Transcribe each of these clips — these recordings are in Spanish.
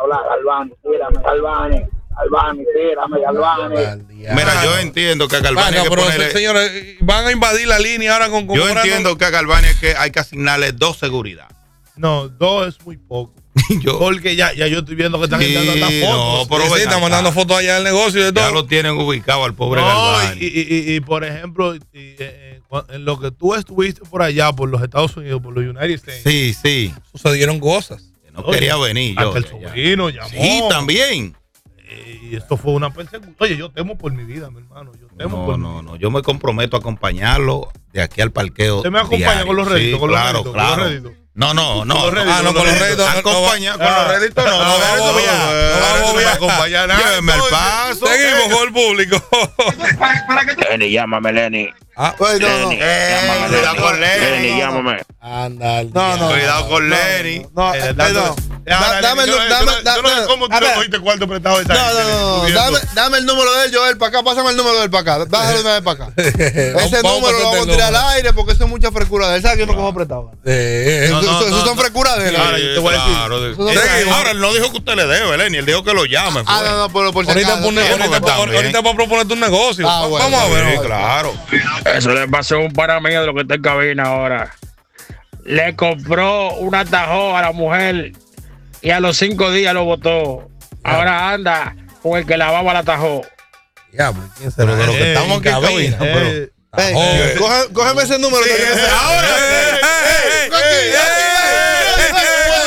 Hola, Galván, tírame, Galván. Galván, tírame, Galván. Mira, yo entiendo que a Galván hay que ponerle... Señores, van a invadir la línea ahora con... Yo entiendo que a Galván hay que asignarle 2 seguridad. No, 2 es muy poco. Porque ya yo estoy viendo que están entrando hasta fotos. No, pero sí, están mandando fotos allá del negocio y de todo. Ya lo tienen ubicado al pobre Galván. Y por ejemplo, en lo que tú estuviste por allá, por los Estados Unidos, por los United States. Sí. Sucedieron cosas. No quería venir yo. Hasta el sobrino llamó. Sí, también. Y esto fue una persecución. Oye, yo temo por mi vida, mi hermano. No. Yo me comprometo a acompañarlo de aquí al parqueo. ¿Usted me acompaña diario? con los réditos? Sí, claro. Con los réditos. No. Con los réditos. Acompaña con los réditos. No vamos a acompañar nada. Lléveme al paso. Seguimos con el público. Lenny, llámame, Lenny. Cuidado con Lenny. Lenny, llámame. Ándale. Cuidado con Lenny. Dame el número. ¿Cómo tú no cogiste cuarto prestado de esa No. Dame el número de él, Joel, para acá. Pásame el número de él para acá. Bájalo una vez para acá. Ese número lo vamos a tirar al aire porque eso es mucha frescura de él. ¿Sabes que yo no cojo prestado? Eso son frescuras de él. Ahora yo te voy a decir. Ahora él no dijo que usted le debe, Lenny. Él dijo que lo llame. No, por si ahorita acaso. para proponerte un negocio. Bueno, vamos a ver. Sí, claro. Eso le pasó a un pana mío de lo que está en cabina ahora. Le compró un atajo a la mujer y a los 5 días lo botó. Ahora anda con el que lavaba el atajo. Diablo, ¿quién será? Pero que estamos aquí en cabina. Cógeme ese número. Ahora.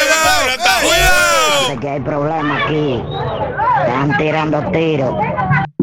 Que hay problema aquí. Están tirando tiros.